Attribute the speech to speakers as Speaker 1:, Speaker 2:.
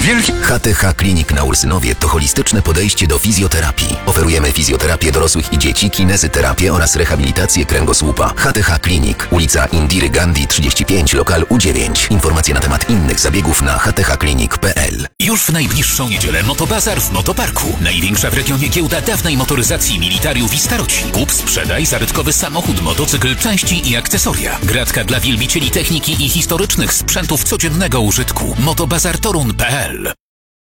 Speaker 1: Wielki
Speaker 2: HTH Klinik na Ursynowie to holistyczne podejście do fizjoterapii. Oferujemy fizjoterapię dorosłych i dzieci, kinezyterapię oraz rehabilitację kręgosłupa. HTH Klinik, ulica Indiry Gandhi 35, lokal U9. Informacje na temat innych zabiegów na hthklinik.pl.
Speaker 3: Już w najbliższą niedzielę Motobazar w Motoparku. Największa w regionie giełda dawnej motoryzacji militariów i staroci. Kup, sprzedaj zabytkowy samochód, motocykl, części i akcesoria. Gratka dla wielbicieli techniki i historycznych sprzętów codziennego użytku. Motobazartorun.pl